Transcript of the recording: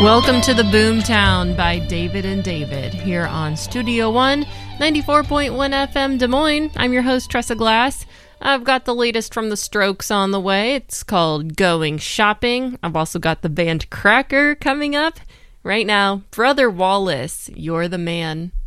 Welcome to the Boomtown by David and David here on Studio One, 94.1 FM Des Moines. I'm your host, Tressa Glass. I've got the latest from the Strokes on the way. It's called Going Shopping. I've also got the band Cracker coming up. Right now, Brother Wallace, You're the Man.